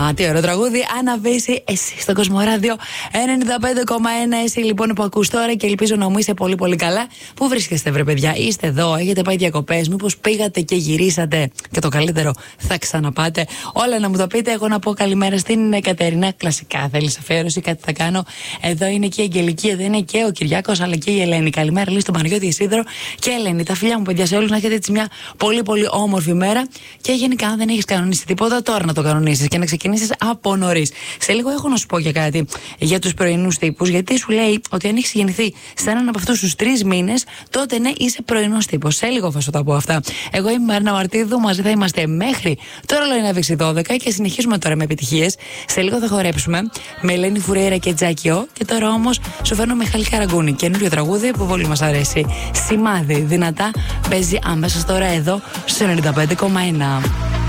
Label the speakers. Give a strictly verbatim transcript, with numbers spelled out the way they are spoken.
Speaker 1: τι ωραίο τραγούδι. Αναβήσει εσύ στο Κοσμοράδιο ενενήντα πέντε κόμμα ένα. Εσύ λοιπόν που ακούς τώρα και ελπίζω να μου είσαι πολύ πολύ καλά. Πού βρίσκεστε, βρε παιδιά, είστε εδώ, έχετε πάει διακοπές, μήπως πήγατε και γυρίσατε? Και το καλύτερο, θα ξαναπάτε? Όλα να μου το πείτε. Εγώ να πω καλημέρα στην Κατερίνα. Κλασικά θέλεις αφιέρωση, κάτι θα κάνω. Εδώ είναι και η Αγγελική, εδώ είναι και ο Κυριάκος, αλλά και η Ελένη. Καλημέρα, λέει στον Παναγιώτη Ισίδρο και Ελένη. Τα φιλιά μου, παιδιά, σε όλους να έχετε έτσι μια πολύ πολύ όμορφη μέρα. Και γενικά, αν δεν έχεις κανονίσει τίποτα, τώρα να το κανονίσεις και να ξεκινήσεις από νωρίς. Σε λίγο έχω να σου πω για κάτι για τους πρωινούς τύπους, γιατί σου λέει ότι αν έχεις γεννηθεί σε έναν από αυτούς τους τρεις μήνες, τότε ναι, είσαι πρωινός τύπος. Σε λίγο θα σου τα πω αυτά. Εγώ είμαι η Μαρίνα Μαρτίδου, μαζί θα είμαστε μέχρι το ρολόι να βήξει δώδεκα και συνεχίζουμε τώρα με επιτυχίες. Σε λίγο θα χορέψουμε με Ελένη Φουρέιρα και Τζάκιο. Και τώρα όμως σου φέρνω Μιχάλη Καραγκούνη. Καινούριο τραγούδι που πολύ μας αρέσει. Σημάδι, δυνατά, παίζει άμεσα τώρα εδώ στο ενενήντα πέντε κόμμα ένα.